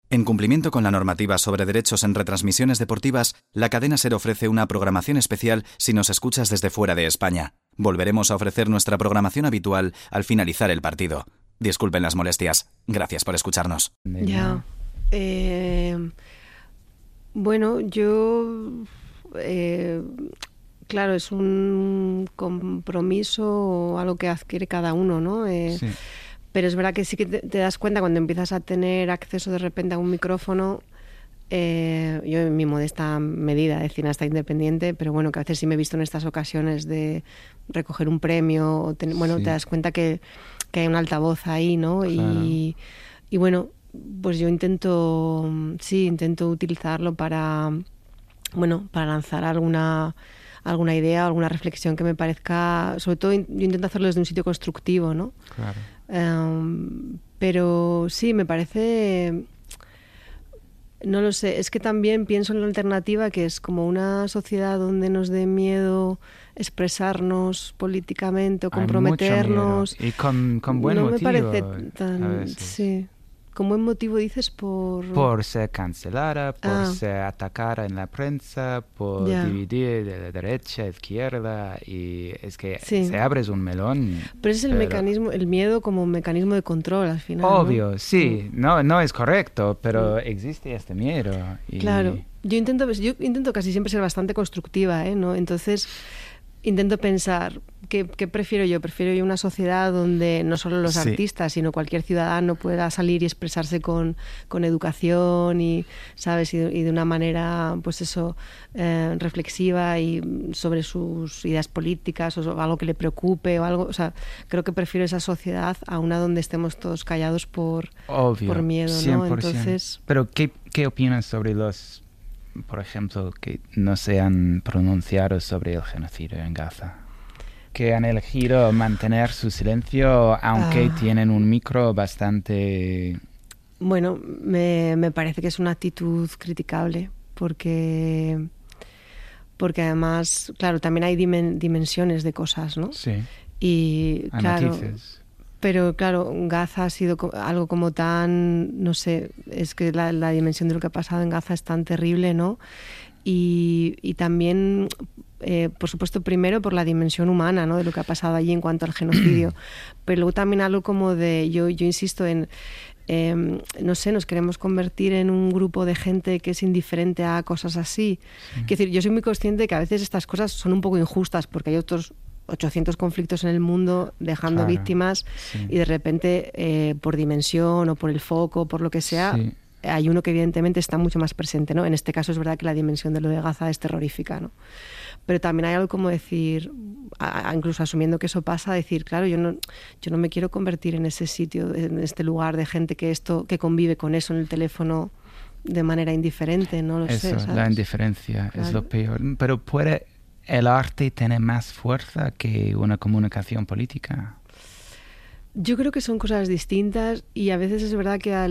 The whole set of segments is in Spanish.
En cumplimiento con la normativa sobre derechos en retransmisiones deportivas, la cadena SER ofrece una programación especial si nos escuchas desde fuera de España. Volveremos a ofrecer nuestra programación habitual al finalizar el partido. Disculpen las molestias. Gracias por escucharnos. Ya. Bueno, yo... claro, es un compromiso, algo que adquiere cada uno, ¿no? Sí. Pero es verdad que sí que te das cuenta cuando empiezas a tener acceso de repente a un micrófono. Yo en mi modesta medida de cineasta independiente, pero bueno, que a veces sí me he visto en estas ocasiones de recoger un premio, o te das cuenta que hay un altavoz ahí, ¿no? Claro. Y bueno, pues yo intento utilizarlo para lanzar alguna idea, alguna reflexión que me parezca, sobre todo yo intento hacerlo desde un sitio constructivo, ¿no? Claro. Pero sí, me parece, no lo sé, es que también pienso en la alternativa, que es como una sociedad donde nos dé miedo expresarnos políticamente o comprometernos. Hay mucho miedo. Y con buen no motivo. No me parece tan... a veces. Sí. ¿Con buen motivo dices? Por ser cancelada, por ser atacada en la prensa, por dividir de derecha a izquierda, y es que se abre un melón. Pero ese es el mecanismo, el miedo como un mecanismo de control al final. Obvio, ¿no? sí, no es correcto, pero existe este miedo. Claro, yo intento casi siempre ser bastante constructiva, ¿no? Entonces intento pensar, ¿qué prefiero yo? Prefiero yo una sociedad donde no solo los artistas, sino cualquier ciudadano pueda salir y expresarse con educación y, ¿sabes? Y de una manera, pues eso, reflexiva y sobre sus ideas políticas o algo que le preocupe o algo. O sea, creo que prefiero esa sociedad a una donde estemos todos callados por miedo, ¿no? 100%. Entonces... Pero, ¿qué opinas sobre los, por ejemplo, que no se han pronunciado sobre el genocidio en Gaza? Que han elegido mantener su silencio, aunque tienen un micro bastante... Bueno, me parece que es una actitud criticable, porque además, claro, también hay dimensiones de cosas, ¿no? Sí. Y hay claro, matices. Pero claro, Gaza ha sido algo como tan, no sé, es que la dimensión de lo que ha pasado en Gaza es tan terrible, ¿no? Y también, por supuesto, primero por la dimensión humana, ¿no? De lo que ha pasado allí en cuanto al genocidio, pero luego también algo como de, yo insisto en, no sé, nos queremos convertir en un grupo de gente que es indiferente a cosas así. Quiero decir, yo soy muy consciente de que a veces estas cosas son un poco injustas, porque hay otros 800 conflictos en el mundo dejando víctimas y de repente por dimensión o por el foco, por lo que sea, hay uno que evidentemente está mucho más presente, ¿no? En este caso es verdad que la dimensión de lo de Gaza es terrorífica, ¿no? Pero también hay algo como decir, incluso asumiendo que eso pasa, decir, claro, yo no me quiero convertir en ese sitio, en este lugar de gente que convive con eso en el teléfono de manera indiferente, no lo sé, ¿sabes? La indiferencia es lo peor. Pero ¿puede el arte tener más fuerza que una comunicación política? Yo creo que son cosas distintas y a veces es verdad que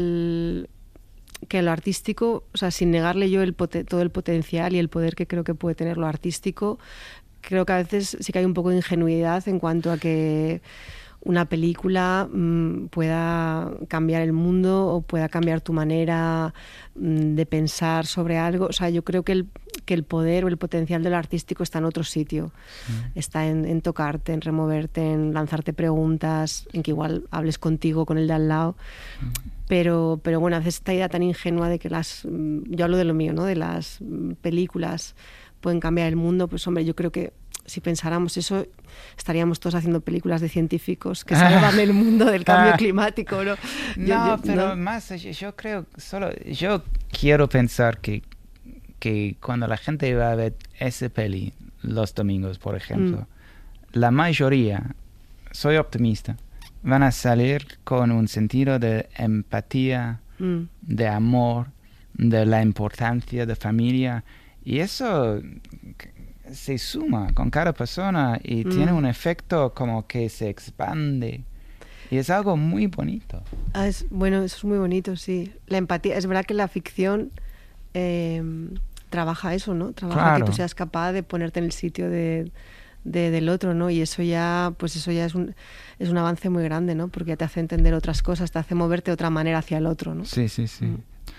a lo artístico, o sea, sin negarle yo todo el potencial y el poder que creo que puede tener lo artístico, creo que a veces sí que hay un poco de ingenuidad en cuanto a que una película pueda cambiar el mundo o pueda cambiar tu manera de pensar sobre algo. O sea, yo creo que el poder o el potencial del artístico está en otro sitio. Está en tocarte, en removerte, en lanzarte preguntas, en que igual hables contigo, con el de al lado. Pero bueno, a veces esta idea tan ingenua de que yo hablo de lo mío, ¿no? De las películas pueden cambiar el mundo, pues hombre, yo creo que si pensáramos eso, estaríamos todos haciendo películas de científicos que salvan el mundo del cambio climático, ¿no? Pero más, yo creo, yo quiero pensar que cuando la gente va a ver esa peli los domingos, por ejemplo, la mayoría, soy optimista, van a salir con un sentido de empatía, de amor, de la importancia de familia, y eso se suma con cada persona y tiene un efecto como que se expande. Y es algo muy bonito. Bueno, eso es muy bonito, sí. La empatía, es verdad que la ficción trabaja eso, ¿no? Trabaja que tú seas capaz de ponerte en el sitio del otro, ¿no? Y eso ya es un avance muy grande, ¿no? Porque te hace entender otras cosas, te hace moverte de otra manera hacia el otro, ¿no? Sí.